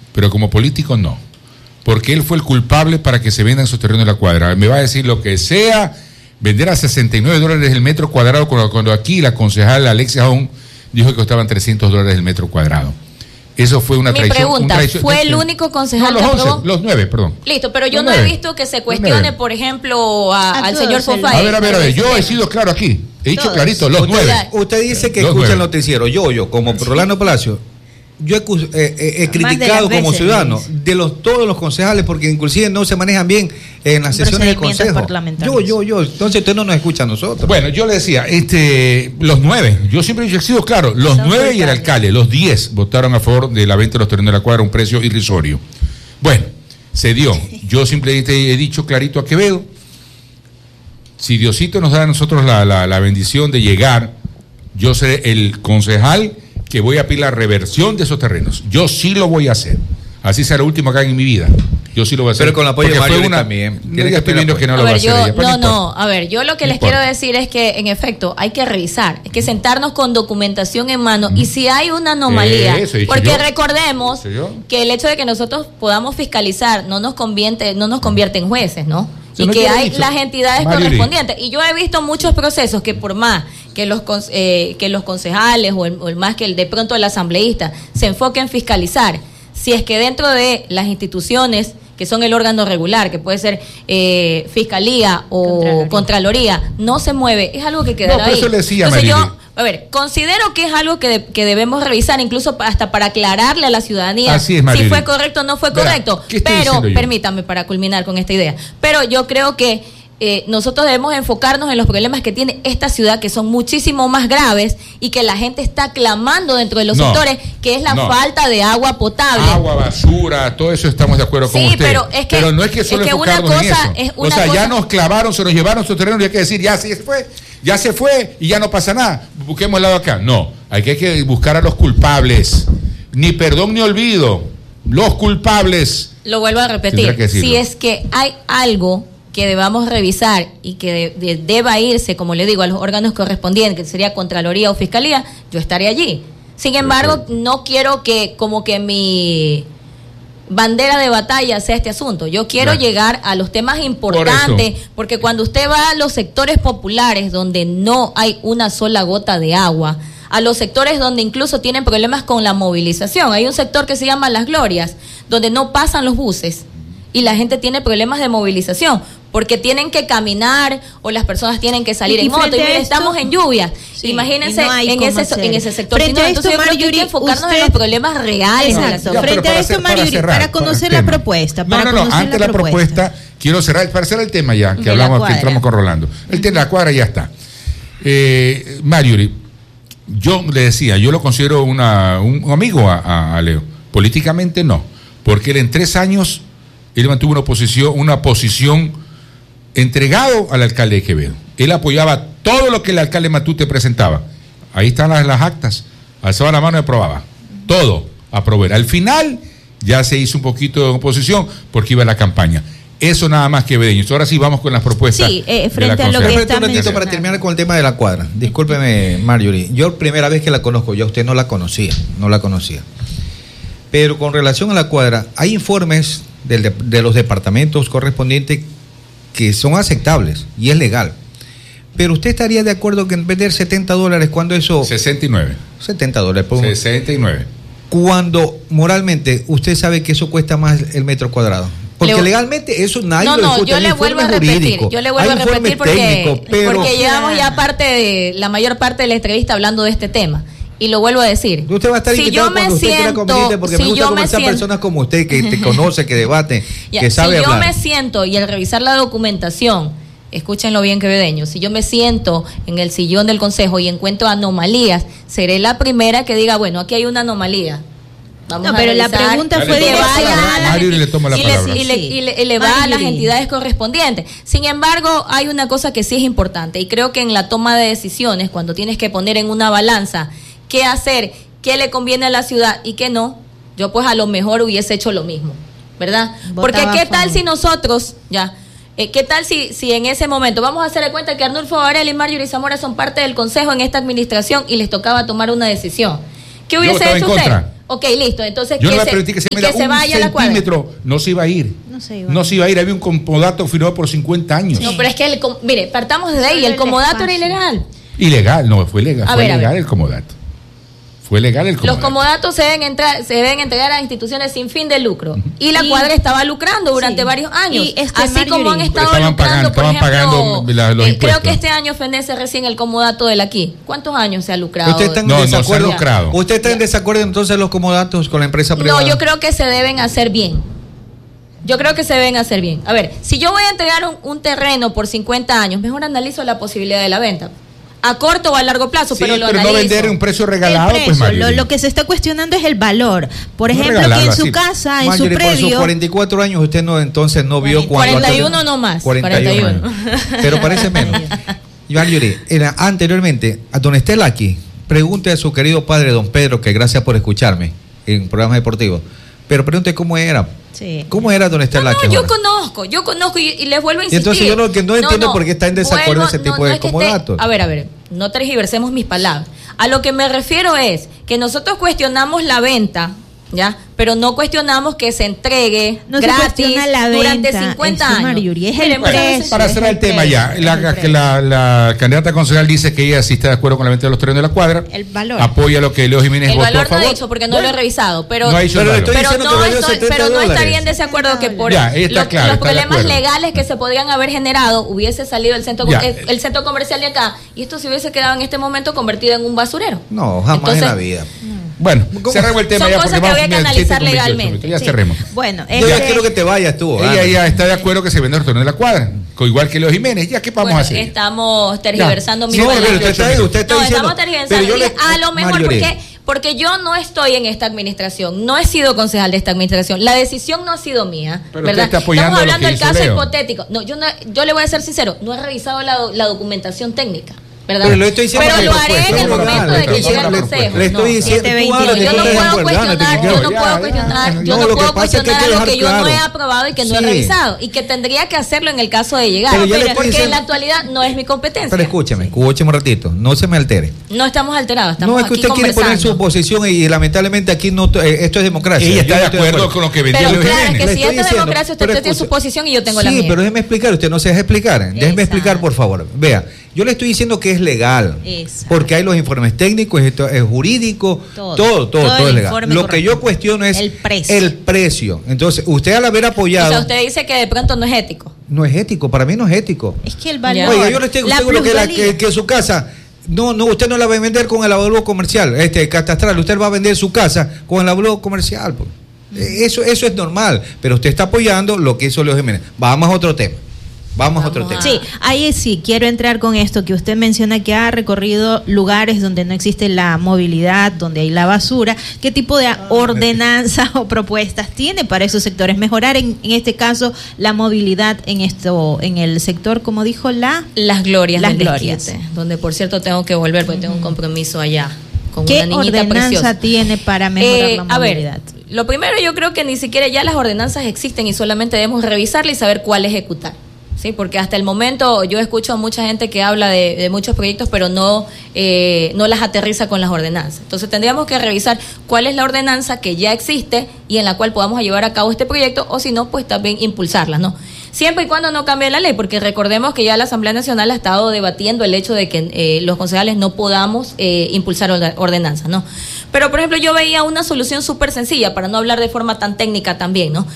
pero como político no. Porque él fue el culpable para que se vendan esos terrenos de la cuadra. Me va a decir lo que sea, vender a $69 el metro cuadrado, cuando aquí la concejal Alexia Aún dijo que costaban $300 el metro cuadrado. Eso fue una traición. Mi pregunta, ¿fue el único concejal que aprobó? Los 9, perdón. Listo, pero yo no he visto que se cuestione, por ejemplo, al señor Fofay. A ver, yo he sido claro aquí. He dicho clarito, los 9. Usted dice que escucha el noticiero. Yo, como Rolando Palacio, yo he criticado como ciudadano todos los concejales, porque inclusive no se manejan bien en las sesiones del consejo. Yo. Entonces usted no nos escucha a nosotros. Bueno, yo le decía, los 9, yo siempre he sido claro, los 9 y el alcalde, los 10 votaron a favor de la venta de los terrenos de la cuadra a un precio irrisorio. Bueno, se dio. Yo simplemente he dicho clarito a Quevedo, si Diosito nos da a nosotros la bendición de llegar, yo seré el concejal que voy a pedir la reversión de esos terrenos. Yo sí lo voy a hacer. Así será lo último que haga en mi vida. Yo sí lo voy a hacer. Pero con el apoyo de Mario también. A ver, yo lo que les quiero decir es que, en efecto, hay que revisar. Hay que sentarnos con documentación en mano. Y si hay una anomalía, porque recordemos que el hecho de que nosotros podamos fiscalizar no nos convierte en jueces, ¿no? Y que hay las entidades correspondientes. Y yo he visto muchos procesos que, por más que los concejales o el más que el de pronto el asambleísta se enfoque en fiscalizar, si es que dentro de las instituciones que son el órgano regular, que puede ser Fiscalía o Contraloría, no se mueve, es algo que quedará ahí. Eso le decía, entonces yo, considero que es algo que debemos revisar, incluso hasta para aclararle a la ciudadanía si fue correcto o no fue correcto. Pero, permítame para culminar con esta idea, pero yo creo que nosotros debemos enfocarnos en los problemas que tiene esta ciudad, que son muchísimo más graves y que la gente está clamando dentro de los sectores, que es la falta de agua potable. Agua, basura, todo eso estamos de acuerdo con usted. Pero no es que solo enfocarnos en eso. Ya nos clavaron, se nos llevaron su terreno y hay que decir, ya se fue y ya no pasa nada. Busquemos el lado acá. No, hay que buscar a los culpables. Ni perdón ni olvido. Los culpables. Lo vuelvo a repetir. Si es que hay algo que debamos revisar y que deba irse, como le digo, a los órganos correspondientes, que sería Contraloría o Fiscalía, yo estaré allí. Sin embargo, no quiero que como que mi bandera de batalla sea este asunto. Yo quiero llegar a los temas importantes, porque cuando usted va a los sectores populares donde no hay una sola gota de agua, a los sectores donde incluso tienen problemas con la movilización, hay un sector que se llama Las Glorias, donde no pasan los buses y la gente tiene problemas de movilización porque tienen que caminar o las personas tienen que salir en moto. Y mire, estamos en lluvia. Imagínense en ese sector. Entonces yo creo que hay que enfocarnos en los problemas reales. Frente a esto, Mario, para conocer la propuesta. Antes de la propuesta, quiero cerrar, para cerrar el tema ya, que hablamos, que entramos con Rolando. El tema de la cuadra ya está. Mario, yo le decía, yo lo considero un amigo a Leo. Políticamente no, porque él en 3 años, él mantuvo una posición entregado al alcalde de Quevedo. Él apoyaba todo lo que el alcalde Matute presentaba. Ahí están las actas. Alzaba la mano y aprobaba. Todo aprobó. Al final ya se hizo un poquito de oposición porque iba a la campaña. Eso nada más quevedeños. Ahora sí vamos con las propuestas. Sí, frente a lo que está mencionando. Para terminar con el tema de la cuadra. Discúlpeme, Marjorie. Yo primera vez que la conozco, yo a usted no la conocía. Pero con relación a la cuadra, hay informes de los departamentos correspondientes que son aceptables y es legal. Pero usted estaría de acuerdo que en vez de $70, cuando eso... 69. $70 por 69. Cuando moralmente usted sabe que eso cuesta más el metro cuadrado. Porque legalmente eso nadie lo discute. Yo le vuelvo a repetir porque llevamos ya la mayor parte de la entrevista hablando de este tema. Y lo vuelvo a decir. Usted va a estar invitado cuando usted quiera conveniente, porque me gusta conversar personas como usted que te conoce, que debate, que sabe hablar. Si yo me siento y al revisar la documentación, escúchenlo bien, quevedeños, si yo me siento en el sillón del consejo y encuentro anomalías, seré la primera que diga, bueno, aquí hay una anomalía. Pero la pregunta fue de y le va a las entidades correspondientes. Sin embargo, hay una cosa que sí es importante y creo que en la toma de decisiones, cuando tienes que poner en una balanza qué hacer, qué le conviene a la ciudad y qué no, yo pues a lo mejor hubiese hecho lo mismo, ¿verdad? Porque qué tal si nosotros, qué tal si en ese momento, vamos a hacer de cuenta que Arnulfo Varela y Marjorie Zamora son parte del consejo en esta administración y les tocaba tomar una decisión. ¿Qué hubiese hecho usted? Ok, listo. Entonces, yo no le permití que se vaya a la cuadra. No se iba a ir. No se iba a ir. Había un comodato firmado por 50 años. No, pero es que, mire, partamos de ahí. El comodato era ilegal. Ilegal, no, fue legal. Fue legal el comodato. Fue legal el comodato. Los comodatos se deben entregar a instituciones sin fin de lucro. Y la cuadra estaba lucrando durante varios años. Así como han estado lucrando, por ejemplo, los impuestos. Creo que este año fenece recién el comodato del aquí. ¿Cuántos años se ha lucrado? ¿Usted está en desacuerdo? No se ha lucrado. ¿Usted está en desacuerdo entonces los comodatos con la empresa privada? No, yo creo que se deben hacer bien. A ver, si yo voy a entregar un terreno por 50 años, mejor analizo la posibilidad de la venta. A corto o a largo plazo, pero lo analizo. No vender un precio regalado, pues Mario. Lo que se está cuestionando es el valor. Por ejemplo, que en su casa, en su predio. Por sus 44 años usted entonces no vio cuando. 41 no más. 41. Pero parece menos. Marjorie, anteriormente, a don Estela aquí, pregunte a su querido padre, don Pedro, que gracias por escucharme en programas deportivos. Pero pregunte cómo era. Sí. ¿Cómo era don Estela? No, yo conozco y les vuelvo a insistir. Entonces yo no entiendo por qué está en desacuerdo ese tipo de comodatos. A ver, no tergiversemos mis palabras. A lo que me refiero es que nosotros cuestionamos la venta, ¿ya? Pero no cuestionamos que se entregue gratis durante 50 años. Para cerrar el tema ya, la candidata concejal dice que ella sí está de acuerdo con la venta de los terrenos de la cuadra. El valor. Apoya lo que Leo Jiménez votó a favor. El valor no ha dicho porque no lo he revisado, pero no estaría en desacuerdo que por los problemas legales que se podrían haber generado hubiese salido el centro comercial de acá y esto se hubiese quedado en este momento convertido en un basurero. No, jamás en la vida. Bueno, cerremos el tema. Son cosas que había que analizar legalmente. Ya cerremos. Bueno, yo ya quiero que te vayas tú. Ella ya está de acuerdo que se venda el torneo de la cuadra, igual que Leo Jiménez. ¿Ya qué vamos a hacer? Estamos tergiversando mi palabra. Estamos tergiversando. A lo mejor porque yo no estoy en esta administración, no he sido concejal de esta administración, la decisión no ha sido mía, pero ¿verdad? Estamos hablando del caso hipotético. No, yo le voy a ser sincero, no he revisado la documentación técnica. ¿verdad? Pero lo estoy diciendo, pero lo haré en el momento de que llegue al consejo. Le estoy diciendo, yo no puedo cuestionar algo que yo no he aprobado y que no he revisado y que tendría que hacerlo en el caso de llegar, porque en la actualidad no es mi competencia. Pero escúcheme un ratito, no se me altere. No estamos alterados, estamos aquí conversando. No, es que usted quiere poner su posición y lamentablemente aquí no, esto es democracia. Ella está de acuerdo con lo que vendió Leo Jiménez. Pero claro, que si esto es democracia, usted tiene su posición y yo tengo la mía. Sí, pero déjeme explicar, usted no se deja explicar. Déjeme explicar, por favor. Vea, yo le estoy diciendo que es legal. Exacto. Porque hay los informes técnicos, esto es jurídico, todo es legal. Lo que yo cuestiono es el precio. Entonces, usted al haber apoyado. O sea, usted dice que de pronto no es ético. No es ético, para mí no es ético. Es que el valor. Oiga, yo le estoy seguro que su casa. No, usted no la va a vender con el avalúo comercial, catastral. Usted va a vender su casa con el avalúo comercial. Eso es normal. Pero usted está apoyando lo que hizo Leo Jiménez. Vamos a otro tema. Vamos a otro tema. Sí, ahí sí, quiero entrar con esto, que usted menciona que ha recorrido lugares donde no existe la movilidad, donde hay la basura. ¿Qué tipo de ordenanzas o propuestas tiene para esos sectores? Mejorar, en este caso, la movilidad en el sector, como dijo, Las Glorias. Donde, por cierto, tengo que volver porque tengo un compromiso allá con una niñita preciosa. ¿Qué ordenanza tiene para mejorar la movilidad? A ver, lo primero, yo creo que ni siquiera ya las ordenanzas existen y solamente debemos revisarlas y saber cuál ejecutar. Sí, porque hasta el momento yo escucho a mucha gente que habla de muchos proyectos, pero no las aterriza con las ordenanzas. Entonces tendríamos que revisar cuál es la ordenanza que ya existe y en la cual podamos llevar a cabo este proyecto, o si no, pues también impulsarla, ¿no? Siempre y cuando no cambie la ley, porque recordemos que ya la Asamblea Nacional ha estado debatiendo el hecho de que los concejales no podamos impulsar ordenanzas, ¿no? Pero, por ejemplo, yo veía una solución súper sencilla, para no hablar de forma tan técnica también, ¿no?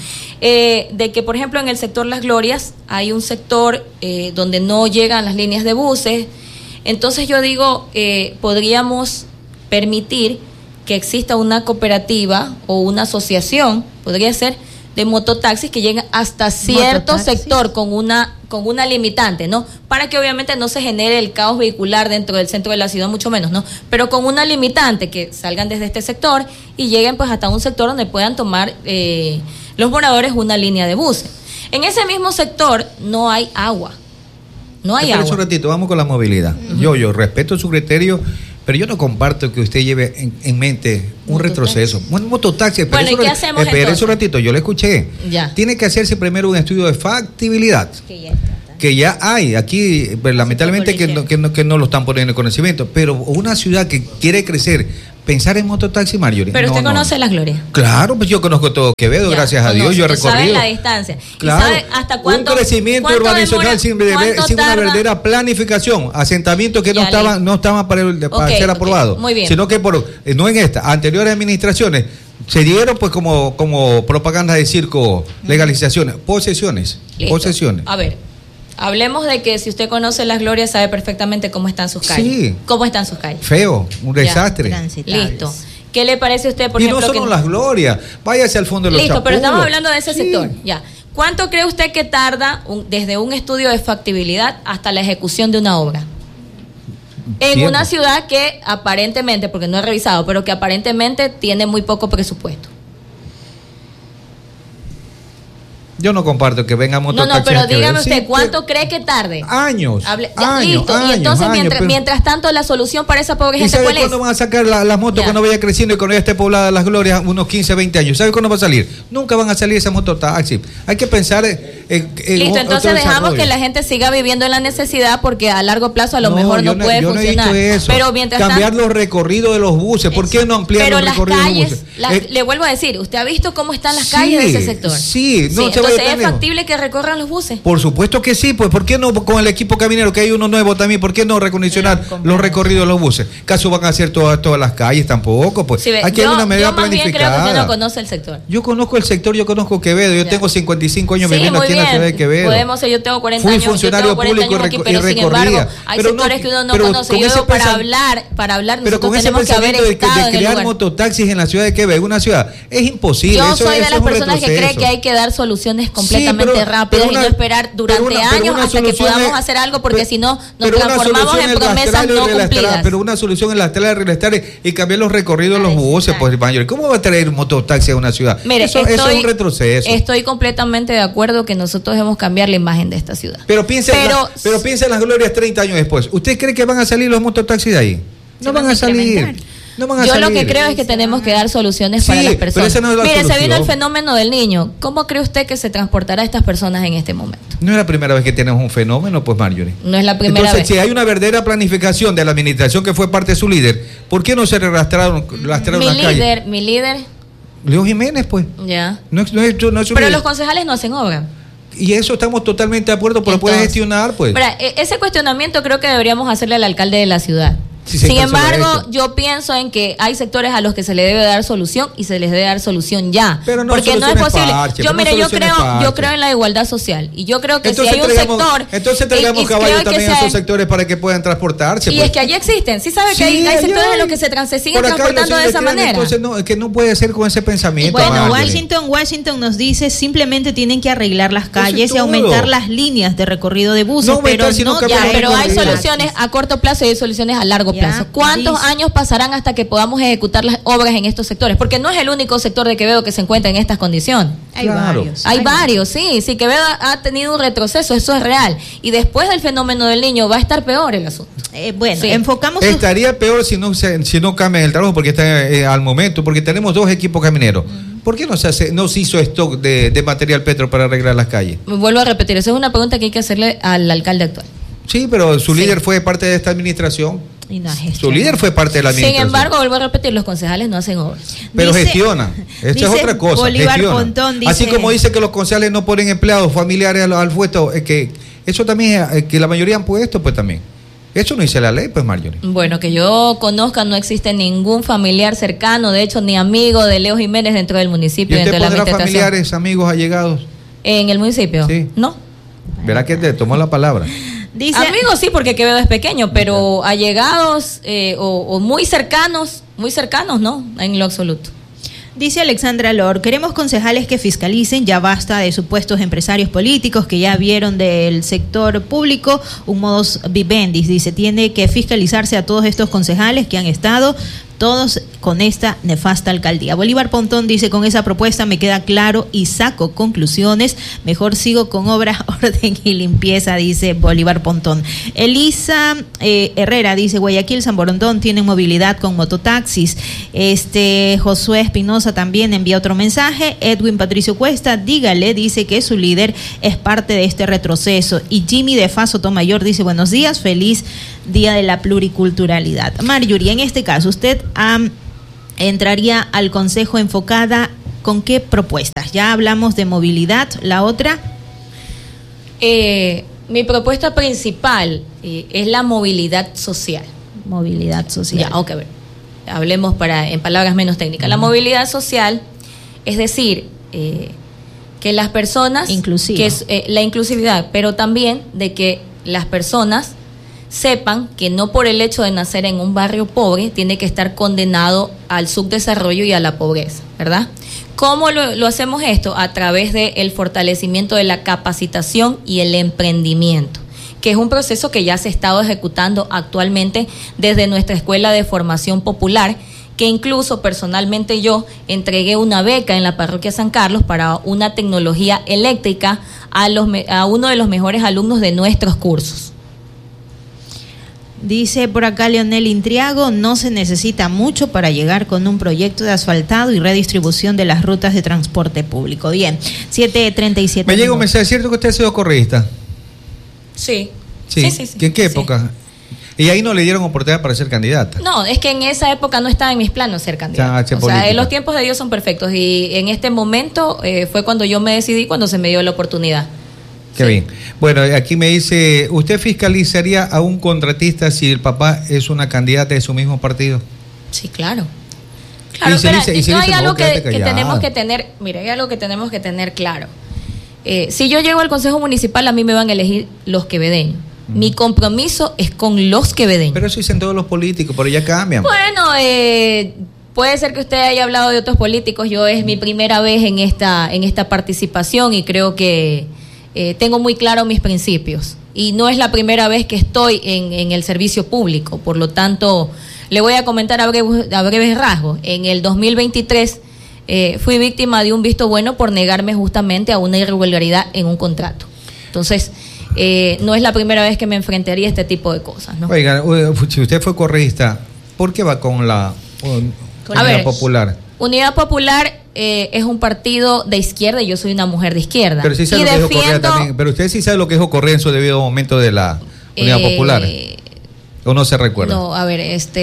De que, por ejemplo, en el sector Las Glorias hay un sector donde no llegan las líneas de buses. Entonces yo digo, podríamos permitir que exista una cooperativa o una asociación, podría ser, de mototaxis que lleguen hasta cierto sector con una limitante, ¿no? Para que obviamente no se genere el caos vehicular dentro del centro de la ciudad, mucho menos, ¿no? Pero con una limitante, que salgan desde este sector y lleguen pues hasta un sector donde puedan tomar los moradores una línea de buses. En ese mismo sector no hay agua. No hay agua. Un ratito, vamos con la movilidad. Uh-huh. Yo respeto su criterio, pero yo no comparto que usted lleve en mente un retroceso. Un mototaxi. Bueno, ¿y qué hacemos entonces? Espérese un ratito, yo le escuché. Ya. Tiene que hacerse primero un estudio de factibilidad. Que ya hay. Aquí, lamentablemente, que no lo están poniendo en conocimiento. Pero una ciudad que quiere crecer pensar en mototaxi, Marjorie. Pero usted conoce Las Glorias. Claro, pues yo conozco todo Quevedo, gracias a Dios, yo he recorrido. ¿Sabe la distancia? Claro. ¿Y sabe hasta cuánto? Un crecimiento urbanizacional sin una verdadera planificación, asentamientos que no estaban para ser aprobados. Muy bien. Sino que no en esta, anteriores administraciones se dieron pues como propaganda de circo, legalizaciones, posesiones. A ver. Hablemos de que si usted conoce Las Glorias sabe perfectamente cómo están sus calles. Sí. ¿Cómo están sus calles? Feo, un desastre. Listo. ¿Qué le parece a usted, por ejemplo? Y no solo Las Glorias, váyase al fondo de los Chapulos. Listo, pero estamos hablando de ese sector. Ya. ¿Cuánto cree usted que tarda desde un estudio de factibilidad hasta la ejecución de una obra? En una ciudad que aparentemente, porque no he revisado, pero que aparentemente tiene muy poco presupuesto. Yo no comparto que venga mototaxis. No, pero dígame usted, ¿cuánto cree que tarde? Años. Listo. Y entonces, mientras tanto, la solución para esa pobre gente, ¿cuál es? ¿Cuándo van a sacar las motos cuando vaya creciendo y cuando ya esté poblada Las Glorias unos 15, 20 años? ¿Sabe cuándo va a salir? Nunca van a salir esas mototaxis. Hay que pensar en listo, entonces dejamos que la gente siga viviendo en la necesidad porque a largo plazo a lo mejor no puede funcionar. No he dicho eso. Pero mientras cambiar los recorridos de los buses. ¿Por qué no ampliar los recorridos de los buses? Le vuelvo a decir, ¿usted ha visto cómo están las calles de ese sector? Sí, entonces es factible que recorran los buses. Por supuesto que sí, pues ¿por qué no con el equipo caminero, que hay uno nuevo también, por qué no recondicionar los recorridos de los buses? ¿Caso van a hacer todas las calles? Tampoco, pues. Sí, aquí hay una medida planificada. Yo creo que usted no conoce el sector. Yo conozco el sector, yo conozco Quevedo, yo tengo 55 años viviendo aquí en la ciudad de Quevedo. Yo tengo 40 años. Fui funcionario público aquí, pero sin embargo, hay sectores que uno no conoce. Yo para hablar nosotros tenemos que haber estado de crear mototaxis en la ciudad de Quevedo, una ciudad, es imposible. Yo soy de las personas que cree que hay que dar soluciones completamente rápidas y no esperar durante años hasta que podamos hacer algo, porque si no nos transformamos en promesas no cumplidas. Pero una solución en la estrella de real estate y cambiar los recorridos de los buses, pues, Mayor. ¿Cómo va a traer un mototaxi a una ciudad? Mire, eso es un retroceso. Estoy completamente de acuerdo que nosotros debemos cambiar la imagen de esta ciudad. Pero piensa en Las Glorias 30 años después. ¿Usted cree que van a salir los mototaxis de ahí? No van a salir. Yo lo que creo es que tenemos que dar soluciones para las personas. Pero esa no es Mire, se vino el fenómeno del niño. ¿Cómo cree usted que se transportará a estas personas en este momento? No es la primera vez que tenemos un fenómeno, pues, Marjorie. No es la primera vez. Si hay una verdadera planificación de la administración que fue parte de su líder, ¿por qué no se arrastraron las calles? Mi líder. Leo Jiménez, pues. Ya. Pero los concejales no hacen obra. Y eso estamos totalmente de acuerdo, pero puede gestionar, pues. Ese cuestionamiento creo que deberíamos hacerle al alcalde de la ciudad. Sin embargo, yo pienso en que hay sectores a los que se le debe dar solución y se les debe dar solución ya. Porque no es posible. Yo creo en la igualdad social y yo creo que entonces si hay un sector. Entonces traigamos caballos también a esos sectores para que puedan transportarse. Y es que allí existen. Sí sabe que hay sectores en los que se siguen transportando de esa manera. Entonces es que no puede ser con ese pensamiento. Bueno, Washington nos dice simplemente tienen que arreglar las calles y aumentar las líneas de recorrido de buses. Pero hay soluciones a corto plazo y hay soluciones a largo plazo. ¿Cuántos años pasarán hasta que podamos ejecutar las obras en estos sectores? Porque no es el único sector de Quevedo que se encuentra en estas condiciones. Hay varios. Hay varios, sí. Quevedo ha tenido un retroceso, eso es real. Y después del fenómeno del niño va a estar peor el asunto. Enfocamos. Estaría peor si no cambian el trabajo, porque está al momento, porque tenemos 2 equipos camineros. ¿Por qué no se hizo stock de material petro para arreglar las calles? Vuelvo a repetir, esa es una pregunta que hay que hacerle al alcalde actual. Sí, pero su líder fue parte de esta administración. Su líder fue parte de la administración. Sin embargo, vuelvo a repetir, los concejales no hacen obras. Pero gestionan. Esta es otra cosa. Bolívar Pontón dice, así como dice que los concejales no ponen empleados familiares al puesto, que eso también, que la mayoría han puesto, pues también. Eso no dice la ley, pues, Marjorie. Bueno, que yo conozca, no existe ningún familiar cercano, de hecho, ni amigo de Leo Jiménez dentro del municipio. ¿Y usted pondrá familiares, amigos, allegados? ¿En el municipio? Sí. No. Verá que te tomó la palabra. Dice, amigos sí, porque Quevedo es pequeño, pero allegados o muy cercanos no, en lo absoluto. Dice Alexandra Lor, queremos concejales que fiscalicen, ya basta de supuestos empresarios políticos que ya vieron del sector público un modus vivendi. Dice, tiene que fiscalizarse a todos estos concejales que han estado todos con esta nefasta alcaldía. Bolívar Pontón dice, con esa propuesta me queda claro y saco conclusiones, mejor sigo con obras, orden y limpieza, dice Bolívar Pontón. Elisa Herrera dice, Guayaquil, San Borondón tienen movilidad con mototaxis. Josué Espinosa también envía otro mensaje. Edwin Patricio Cuesta, dígale, dice que su líder es parte de este retroceso. Y Jimmy de Fa Sotomayor dice, buenos días, feliz Día de la Pluriculturalidad. Marjorie, en este caso, usted ha entraría al Consejo enfocada con qué propuestas? Ya hablamos de movilidad, ¿la otra? Mi propuesta principal es la movilidad social. Movilidad social. Ya, ok, a ver. Hablemos en palabras menos técnicas. La movilidad social, es decir, que las personas... la inclusividad, pero también de que las personas sepan que no por el hecho de nacer en un barrio pobre tiene que estar condenado al subdesarrollo y a la pobreza, ¿verdad? ¿Cómo lo hacemos esto? A través del fortalecimiento de la capacitación y el emprendimiento, que es un proceso que ya se ha estado ejecutando actualmente desde nuestra Escuela de Formación Popular, que incluso personalmente yo entregué una beca en la Parroquia San Carlos para una tecnología eléctrica a uno de los mejores alumnos de nuestros cursos. Dice por acá Leonel Intriago, no se necesita mucho para llegar con un proyecto de asfaltado y redistribución de las rutas de transporte público. Bien, 7:37. Me llega un mensaje, ¿es cierto que usted ha sido correísta? Sí. Sí. ¿En qué época? Y ahí no le dieron oportunidad para ser candidata. No, es que en esa época no estaba en mis planos ser candidata. O sea, los tiempos de Dios son perfectos y en este momento fue cuando yo me decidí, cuando se me dio la oportunidad. Qué bien. Bueno, aquí me dice, ¿usted fiscalizaría a un contratista si el papá es una candidata de su mismo partido? Sí, claro. Claro, pero hay algo que tenemos que tener, mira, hay algo que tenemos que tener claro. Si yo llego al Consejo Municipal, a mí me van a elegir los quevedeños. Mi compromiso es con los quevedeños. Pero eso dicen todos los políticos, pero ya cambian. Bueno, puede ser que usted haya hablado de otros políticos. Yo es mi primera vez en esta participación y creo que tengo muy claro mis principios. Y no es la primera vez que estoy en el servicio público. Por lo tanto, le voy a comentar a breves rasgos. En el 2023 fui víctima de un visto bueno por negarme justamente a una irregularidad en un contrato. Entonces, no es la primera vez que me enfrentaría a este tipo de cosas, ¿no? Oiga, si usted fue correísta, ¿por qué va con la Unidad Popular? Unidad Popular es un partido de izquierda y yo soy una mujer de izquierda. Pero sí sabe lo que dijo Correa también. Pero usted sí sabe lo que dijo Correa en su debido momento de la Unidad Popular. ¿O no se recuerda? No, a ver,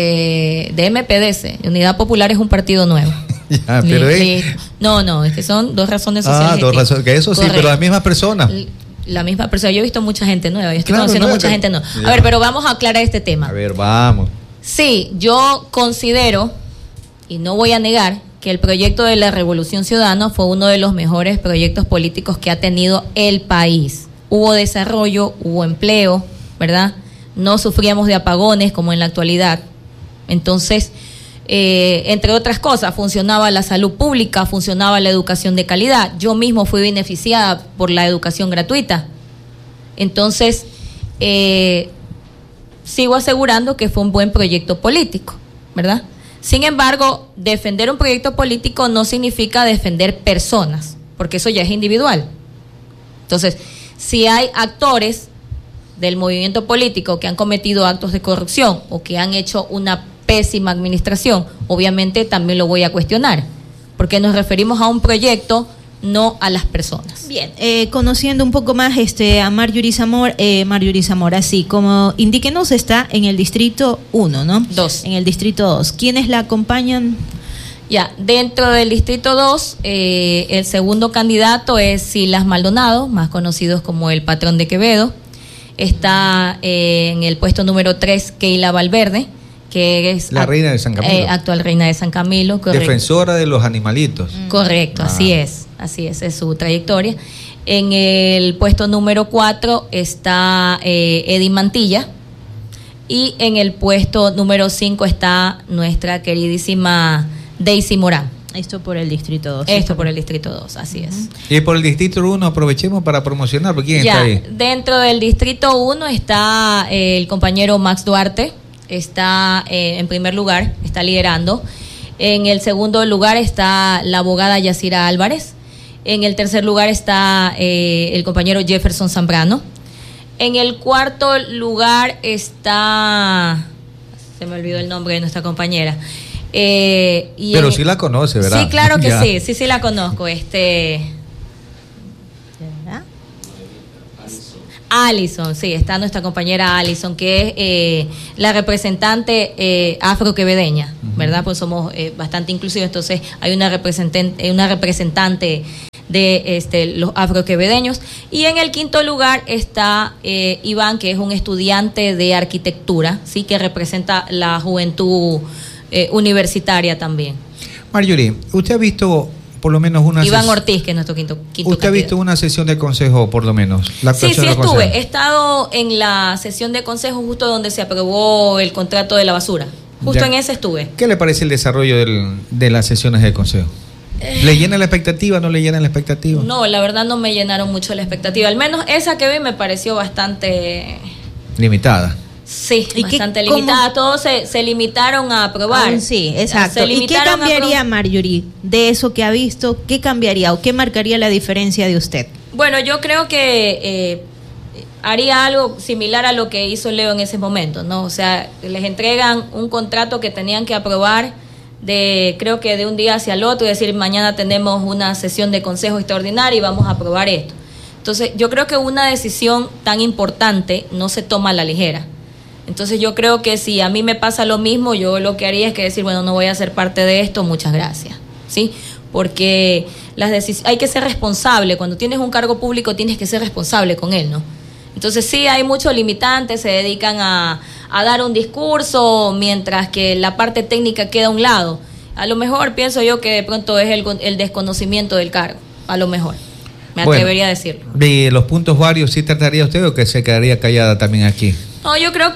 de MPDC, Unidad Popular es un partido nuevo. Ya, pero no, es que son dos razones sociales. Dos razones, que eso correcto. Sí, pero la misma persona. La misma persona, yo he visto mucha gente nueva, yo estoy conociendo mucha gente nueva. A ver, pero vamos a aclarar este tema. A ver, vamos. Sí, yo considero, y no voy a negar, que el proyecto de la Revolución Ciudadana fue uno de los mejores proyectos políticos que ha tenido el país. Hubo desarrollo, hubo empleo, ¿verdad? No sufríamos de apagones como en la actualidad. Entonces, entre otras cosas, funcionaba la salud pública, funcionaba la educación de calidad. Yo mismo fui beneficiada por la educación gratuita. Entonces, sigo asegurando que fue un buen proyecto político, ¿verdad? Sin embargo, defender un proyecto político no significa defender personas, porque eso ya es individual. Entonces, si hay actores del movimiento político que han cometido actos de corrupción o que han hecho una pésima administración, obviamente también lo voy a cuestionar, porque nos referimos a un proyecto, no a las personas. Bien, conociendo un poco más a Marjorie Zamora, sí, como indíquenos, está en el distrito 1, ¿no? 2. En el distrito 2. ¿Quiénes la acompañan? Ya, dentro del distrito 2, el segundo candidato es Silas Maldonado, más conocido como el patrón de Quevedo. Está en el puesto número 3, Keila Valverde, que es la reina de San Camilo. Actual reina de San Camilo. Correcto. Defensora de los animalitos. Correcto, así es su trayectoria. En el puesto número 4 está Eddie Mantilla. Y en el puesto número 5 está nuestra queridísima Daisy Morán. Esto por el distrito 2. Esto por el distrito 2, así es. Y por el distrito 1 aprovechemos para promocionar. ¿Quién está ahí? Dentro del distrito 1 está el compañero Max Duarte. Está en primer lugar, está liderando. En el segundo lugar está la abogada Yacira Álvarez. En el tercer lugar está el compañero Jefferson Zambrano. En el cuarto lugar está... Se me olvidó el nombre de nuestra compañera. Pero sí la conoce, ¿verdad? Sí, claro que sí la conozco. Alison, sí, está nuestra compañera Alison, que es la representante afroquevedeña, ¿verdad? Pues somos bastante inclusivos, entonces hay una representante de los afroquevedeños. Y en el quinto lugar está Iván, que es un estudiante de arquitectura, sí, que representa la juventud universitaria también. Marjorie, ¿usted ha visto por lo menos una Iván Ortiz, que es nuestro quinto ¿Usted candidato ha visto una sesión de consejo, por lo menos? Sí, estuve. He estado en la sesión de consejo justo donde se aprobó el contrato de la basura. Justo en ese estuve. ¿Qué le parece el desarrollo de las sesiones de consejo? ¿Le llena la expectativa o no le llena la expectativa? No, la verdad no me llenaron mucho la expectativa. Al menos esa que vi me pareció bastante... limitada. Sí, bastante limitada. Todos se limitaron a aprobar. Sí, exacto. ¿Y qué cambiaría, Marjorie, de eso que ha visto? ¿Qué cambiaría o qué marcaría la diferencia de usted? Bueno, yo creo que haría algo similar a lo que hizo Leo en ese momento, ¿no? O sea, les entregan un contrato que tenían que aprobar creo que de un día hacia el otro, es decir, mañana tenemos una sesión de consejo extraordinaria y vamos a aprobar esto. Entonces, yo creo que una decisión tan importante no se toma a la ligera. Entonces yo creo que si a mí me pasa lo mismo, yo lo que haría es que decir, bueno, no voy a ser parte de esto, muchas gracias, ¿sí? Porque hay que ser responsable. Cuando tienes un cargo público tienes que ser responsable con él, ¿no? Entonces sí, hay muchos limitantes, se dedican a dar un discurso, mientras que la parte técnica queda a un lado. A lo mejor pienso yo que de pronto es el desconocimiento del cargo, a lo mejor. Me atrevería a decirlo. De los puntos varios, ¿sí trataría usted o que se quedaría callada también aquí? No, yo creo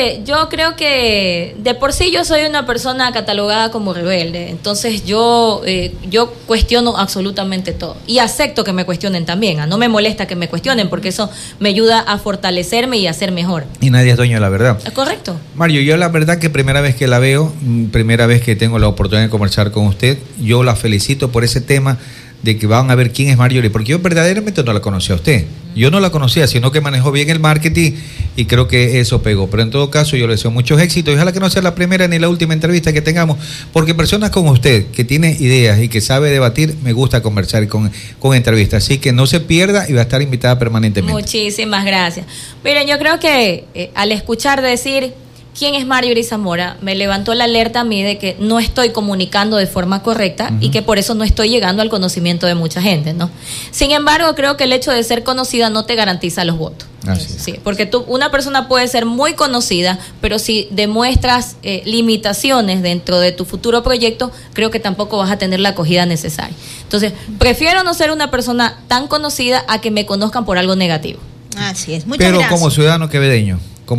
que de por sí yo soy una persona catalogada como rebelde, entonces yo cuestiono absolutamente todo y acepto que me cuestionen también, no me molesta que me cuestionen porque eso me ayuda a fortalecerme y a ser mejor. Y nadie es dueño de la verdad. ¿Es correcto? Mario, yo la verdad que primera vez que la veo, primera vez que tengo la oportunidad de conversar con usted, yo la felicito por ese tema de que van a ver quién es Marjorie, porque yo verdaderamente no la conocía a usted. Yo no la conocía, sino que manejó bien el marketing y creo que eso pegó. Pero en todo caso yo le deseo muchos éxitos y ojalá que no sea la primera ni la última entrevista que tengamos, porque personas como usted, que tiene ideas y que sabe debatir, me gusta conversar con entrevistas. Así que no se pierda y va a estar invitada permanentemente. Muchísimas gracias. Miren, yo creo que al escuchar decir quién es Marjorie Zamora, me levantó la alerta a mí de que no estoy comunicando de forma correcta y que por eso no estoy llegando al conocimiento de mucha gente, ¿no? Sin embargo, creo que el hecho de ser conocida no te garantiza los votos. Sí, porque una persona puede ser muy conocida, pero si demuestras limitaciones dentro de tu futuro proyecto, creo que tampoco vas a tener la acogida necesaria. Entonces, prefiero no ser una persona tan conocida a que me conozcan por algo negativo. Así es. Muchas pero gracias. Como ciudadano quevedeño,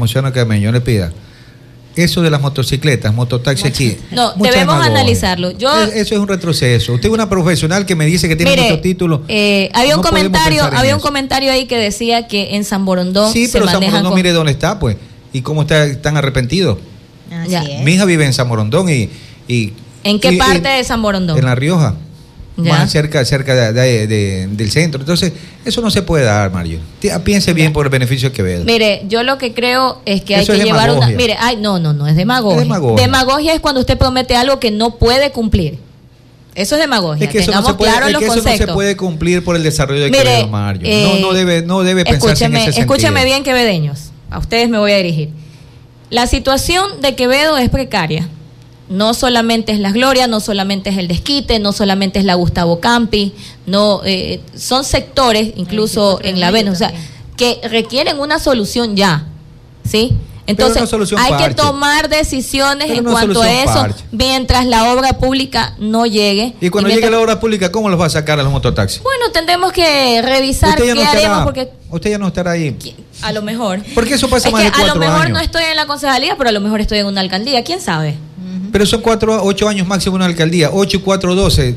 le pida eso de las motocicletas, mototaxi aquí. No, debemos analizarlo. Eso es un retroceso. Usted es una profesional que me dice que tiene muchos títulos. Había un comentario ahí que decía que en San Borondón sí, pero San Borondón mire dónde está, pues, y cómo están arrepentidos. Mi hija vive en San Borondón y ¿en qué parte de San Borondón? En La Rioja. Más cerca del centro. Entonces, eso no se puede dar, Mario. Piense bien por el beneficio que ve. Mire, yo lo que creo es que hay que llevar una... Mire, no es demagogia. Demagogia es cuando usted promete algo que no puede cumplir. Eso es demagogia. Es que eso no se puede cumplir por el desarrollo de Quevedo, Mario. No debe pensarse en ese sentido. Escúcheme bien, quevedeños. A ustedes me voy a dirigir. La situación de Quevedo es precaria. No solamente es Las Glorias, no solamente es el Desquite, no solamente es la Gustavo Campi, son sectores, incluso en la Venus, o sea, que requieren una solución ya, ¿sí? Entonces hay que tomar decisiones en cuanto a eso, mientras la obra pública no llegue. Y cuando llegue la obra pública, ¿cómo los va a sacar a los mototaxis? Bueno, tendremos que revisar qué haremos, porque usted ya no estará ahí. A lo mejor. Porque eso pasa más de 4 años. A lo mejor no estoy en la concejalía, pero a lo mejor estoy en una alcaldía, ¿quién sabe? Pero son 8 años máximo en una alcaldía, 8 y 4, 12.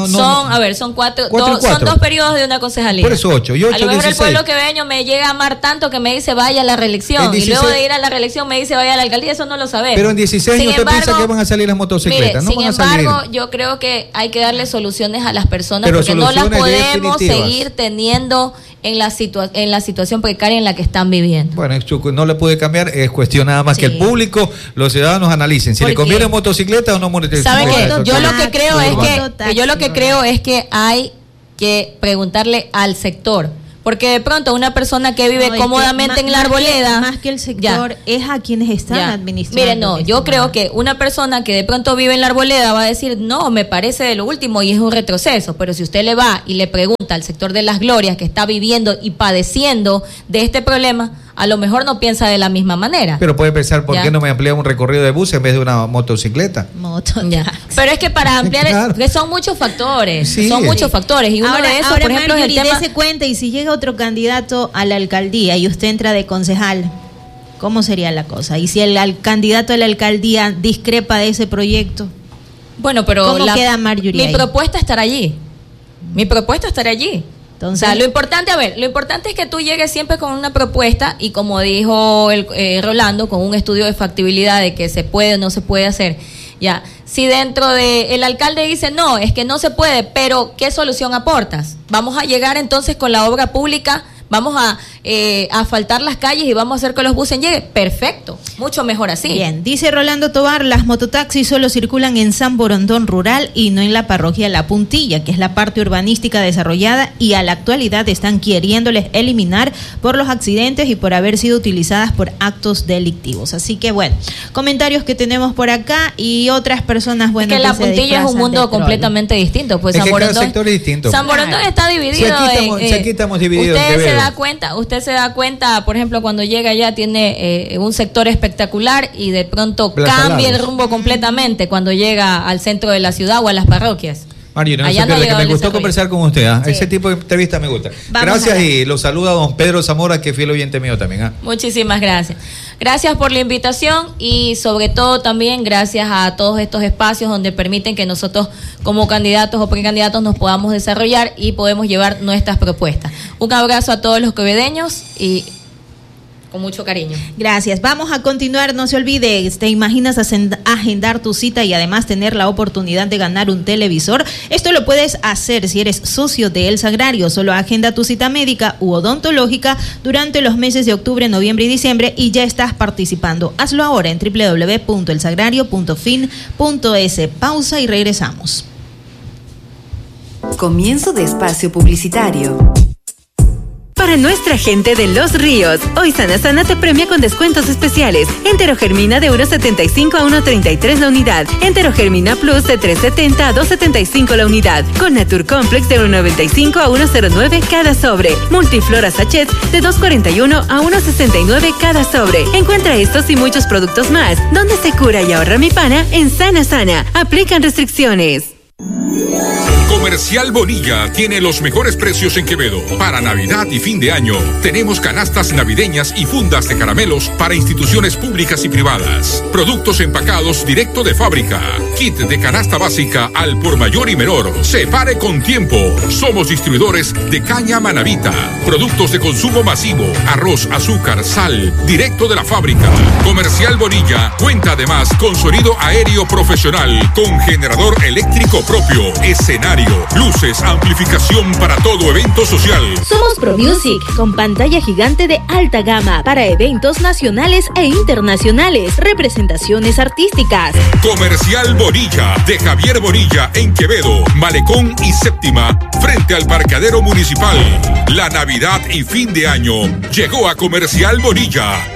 Son 4 son 2 periodos de una concejalía. Por eso 8 y 8, a lo mejor 16. El pueblo queveño me llega a amar tanto que me dice vaya a la reelección, y luego de ir a la reelección me dice vaya a la alcaldía, eso no lo sabemos. Pero en 16 años usted piensa que van a salir las motocicletas, no van a salir. Sin embargo, yo creo que hay que darle soluciones a las personas, porque no las podemos seguir teniendo en la situación precaria en la que están viviendo. Bueno, no le puede cambiar, es cuestión nada más que el público, los ciudadanos analicen si le conviene motocicleta o no motocicleta. ¿Sabe qué? Yo lo que creo es que hay que preguntarle al sector, Porque de pronto una persona que vive cómodamente en la arboleda... Más que el sector es a quienes están administrando. Miren, no, yo creo que una persona que de pronto vive en la arboleda va a decir, no, me parece de lo último y es un retroceso. Pero si usted le va y le pregunta al sector de Las Glorias que está viviendo y padeciendo de este problema, a lo mejor no piensa de la misma manera. Pero puede pensar, ¿por qué no me amplía un recorrido de bus en vez de una motocicleta? Pero es que para ampliar, que son muchos factores, muchos factores. Y uno de esos, por ejemplo, es el tema... Dese cuenta, y si llega otro candidato a la alcaldía y usted entra de concejal, ¿cómo sería la cosa? Y si el candidato a la alcaldía discrepa de ese proyecto, bueno, pero ¿cómo queda Marjorie ahí? Mi propuesta estará allí. Entonces, lo importante es que tú llegues siempre con una propuesta y, como dijo Rolando, con un estudio de factibilidad de que se puede o no se puede hacer. Ya, si dentro de el alcalde dice no, es que no se puede, pero ¿qué solución aportas? Vamos a llegar entonces con la obra pública, vamos a asfaltar las calles y vamos a hacer que los buses lleguen. Perfecto, mucho mejor así. Bien, dice Rolando Tobar, las mototaxis solo circulan en San Borondón rural y no en la parroquia La Puntilla, que es la parte urbanística desarrollada, y a la actualidad están queriéndoles eliminar por los accidentes y por haber sido utilizadas por actos delictivos. Así que bueno, comentarios que tenemos por acá y otras personas, bueno, es que La Puntilla es un mundo completamente distinto, pues San Borondón, cada sector es distinto. San Borondón está dividido. Si aquí estamos divididos. Usted se da cuenta, por ejemplo, cuando llega allá tiene un sector espectacular y de pronto cambia el rumbo completamente cuando llega al centro de la ciudad o a las parroquias. Mario, me gustó conversar con usted. Sí. Ese tipo de entrevista me gusta. Gracias, y lo saluda don Pedro Zamora, que es fiel oyente mío también. Muchísimas gracias. Gracias por la invitación y sobre todo también gracias a todos estos espacios donde permiten que nosotros como candidatos o precandidatos nos podamos desarrollar y podemos llevar nuestras propuestas. Un abrazo a todos los quevedeños y con mucho cariño. Gracias. Vamos a continuar. No se olvide, ¿te imaginas agendar tu cita y además tener la oportunidad de ganar un televisor? Esto lo puedes hacer si eres socio de El Sagrario. Solo agenda tu cita médica u odontológica durante los meses de octubre, noviembre y diciembre y ya estás participando. Hazlo ahora en www.elsagrario.fin.es. Pausa y regresamos. Comienzo de espacio publicitario. Para nuestra gente de Los Ríos, hoy Sana Sana te premia con descuentos especiales. Enterogermina de 1.75 a 1.33 la unidad. Enterogermina Plus de 3.70 a 2.75 la unidad. Con Natur Complex de 1.95 a 1.09 cada sobre. Multiflora Sachets de 2.41 a 1.69 cada sobre. Encuentra estos y muchos productos más. Donde se cura y ahorra mi pana, en Sana Sana. Aplican restricciones. Comercial Bonilla tiene los mejores precios en Quevedo. Para Navidad y fin de año, tenemos canastas navideñas y fundas de caramelos para instituciones públicas y privadas. Productos empacados directo de fábrica. Kit de canasta básica al por mayor y menor. Separe con tiempo. Somos distribuidores de caña Manavita. Productos de consumo masivo. Arroz, azúcar, sal. Directo de la fábrica. Comercial Bonilla cuenta además con sonido aéreo profesional. Con generador eléctrico propio. Escenario, luces, amplificación para todo evento social. Somos ProMusic, con pantalla gigante de alta gama para eventos nacionales e internacionales, representaciones artísticas. Comercial Bonilla, de Javier Bonilla en Quevedo, Malecón y Séptima, frente al parqueadero municipal. La Navidad y fin de año llegó a Comercial Bonilla.